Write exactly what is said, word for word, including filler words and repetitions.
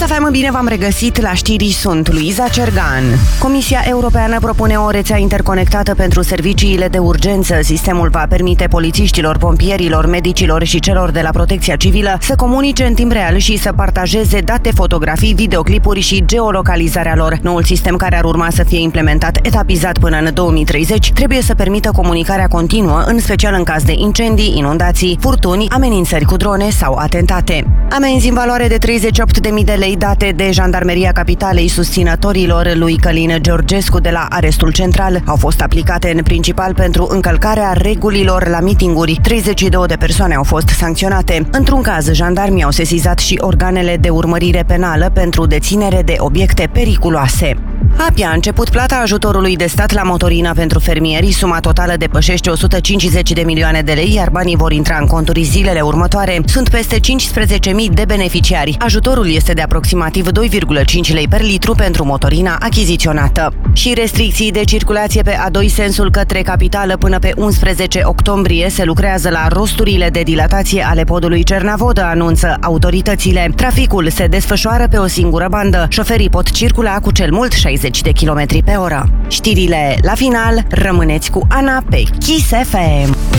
F M, bine v-am regăsit, la știri sunt Luiza Cergan. Comisia Europeană propune o rețea interconectată pentru serviciile de urgență. Sistemul va permite polițiștilor, pompierilor, medicilor și celor de la Protecția Civilă să comunice în timp real și să partajeze date, fotografii, videoclipuri și geolocalizarea lor. Noul sistem, care ar urma să fie implementat etapizat până în două mii treizeci, trebuie să permită comunicarea continuă, în special în caz de incendii, inundații, furtuni, amenințări cu drone sau atentate. Amenzi în valoare de treizeci și opt de mii de lei date de Jandarmeria Capitalei susținătorilor lui Călin Georgescu de la Arestul Central au fost aplicate în principal pentru încălcarea regulilor la mitinguri. treizeci și două de persoane au fost sancționate. Într-un caz, jandarmii au sesizat și organele de urmărire penală pentru deținere de obiecte periculoase. A P I a început plata ajutorului de stat la motorină pentru fermieri. Suma totală depășește o sută cincizeci de milioane de lei, iar banii vor intra în conturi zilele următoare. Sunt peste cincisprezece mii de beneficiari. Ajutorul este de aproximativ doi virgulă cinci lei per litru pentru motorina achiziționată. Și restricții de circulație pe A doi sensul către capitală până pe unsprezece octombrie. Se lucrează la rosturile de dilatație ale podului Cernavodă, anunță autoritățile. Traficul se desfășoară pe o singură bandă. Șoferii pot circula cu cel mult șaizeci de kilometri pe oră. Știrile la final, rămâneți cu Ana pe Kiss F M.